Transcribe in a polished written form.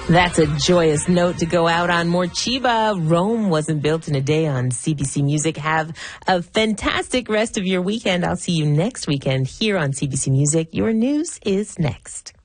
That's a joyous note to go out on. More Chiba. Rome wasn't built in a day on CBC Music. Have a fantastic rest of your weekend. I'll see you next weekend here on CBC Music. Your news is next.